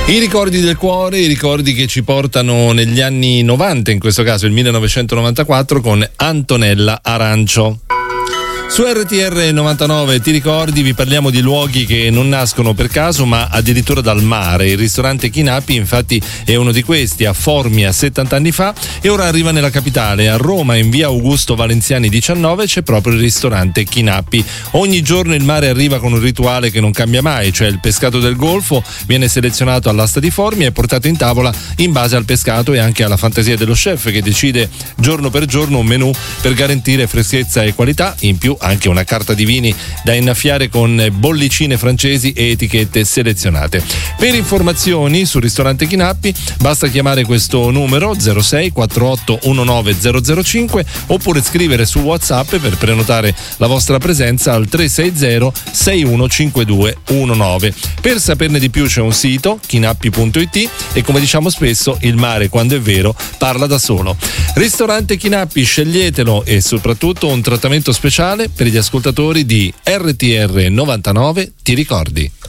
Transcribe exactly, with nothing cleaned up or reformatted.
I ricordi del cuore, i ricordi che ci portano negli anni novanta, in questo caso il millenovecentonovantaquattro, con Antonella Arancio. Su R T R novantanove ti ricordi, vi parliamo di luoghi che non nascono per caso ma addirittura dal mare. Il ristorante Chinappi infatti è uno di questi, a Formia settanta anni fa, e ora arriva nella capitale. A Roma, in via Augusto Valenziani diciannove, c'è proprio il ristorante Chinappi. Ogni giorno il mare arriva con un rituale che non cambia mai, cioè il pescato del golfo viene selezionato all'asta di Formia e portato in tavola in base al pescato e anche alla fantasia dello chef, che decide giorno per giorno un menù per garantire freschezza e qualità. In più anche una carta di vini da innaffiare con bollicine francesi e etichette selezionate. Per informazioni sul ristorante Chinappi basta chiamare questo numero zero sei quattro otto uno nove zero zero cinque oppure scrivere su WhatsApp per prenotare la vostra presenza al tre sei zero sei uno cinque due uno nove. Per saperne di più c'è un sito, chinappi punto it, e come diciamo spesso, il mare quando è vero parla da solo. Ristorante Chinappi, sceglietelo, e soprattutto un trattamento speciale per gli ascoltatori di R T R novantanove ti ricordi.